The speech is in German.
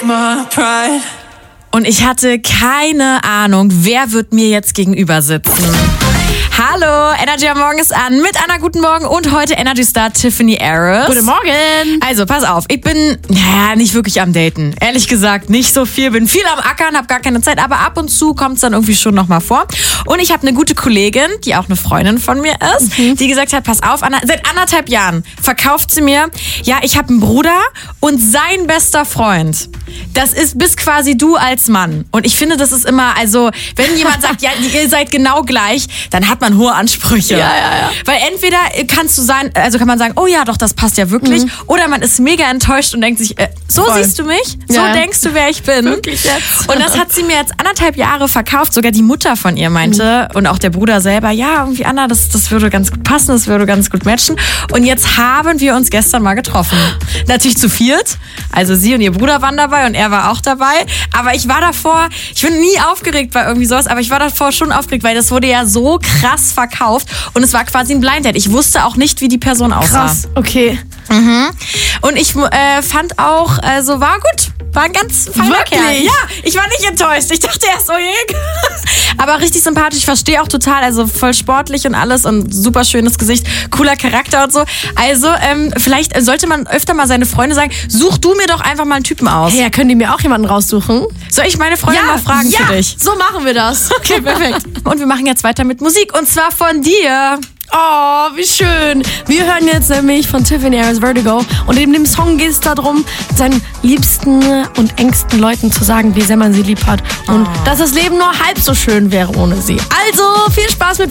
take my pride. Und ich hatte keine Ahnung, wer wird mir jetzt gegenüber sitzen. Hallo, Energy am Morgen ist an mit Anna, guten Morgen und heute Energy-Star Tiffany Harris. Guten Morgen. Also, pass auf, ich bin nicht wirklich am Daten. Ehrlich gesagt, nicht so viel. Bin viel am Ackern, hab gar keine Zeit, aber ab und zu kommt es dann irgendwie schon nochmal vor. Und ich habe eine gute Kollegin, die auch eine Freundin von mir ist, die gesagt hat, pass auf, Anna, seit 1,5 Jahren verkauft sie mir, ja, ich habe einen Bruder und sein bester Freund. Das bist quasi du als Mann. Und ich finde, das ist immer, also, wenn jemand sagt, ja, ihr seid genau gleich, dann hat man hohe Ansprüche. Ja. Weil entweder kann man sagen, oh ja, doch, das passt ja wirklich. Oder man ist mega enttäuscht und denkt sich, so Voll. siehst du mich? So Ja. denkst du, wer ich bin? Wirklich jetzt? Und das hat sie mir jetzt 1,5 Jahre verkauft. Sogar die Mutter von ihr meinte und auch der Bruder selber, ja, irgendwie Anna, das würde ganz gut passen, das würde ganz gut matchen. Und jetzt haben wir uns gestern mal getroffen. Natürlich zu viert. Also sie und ihr Bruder waren dabei und er war auch dabei. Aber ich war davor, ich bin nie aufgeregt bei irgendwie sowas, aber ich war davor schon aufgeregt, weil das wurde ja so krass verkauft und es war quasi ein Blind Date. Ich wusste auch nicht, wie die Person aussah. Krass, okay. Und ich fand auch, also war gut. War ein ganz feiner Wirklich? Kerl. Ja, ich war nicht enttäuscht. Ich dachte erst, oh je. Aber richtig sympathisch, ich verstehe auch total, also voll sportlich und alles und super schönes Gesicht, cooler Charakter und so. Also, vielleicht sollte man öfter mal seine Freunde sagen, such du mir doch einfach mal einen Typen aus. Hey, ja, können die mir auch jemanden raussuchen? Soll ich meine Freunde mal fragen für dich? So machen wir das. Okay, perfekt. Und wir machen jetzt weiter mit Musik und zwar von dir. Oh, wie schön. Wir hören jetzt nämlich von Tiffany Harris Vertigo und in dem Song geht es darum, seinen liebsten und engsten Leuten zu sagen, wie sehr man sie lieb hat und dass das Leben nur halb so schön wäre ohne sie. Also, viel Spaß mit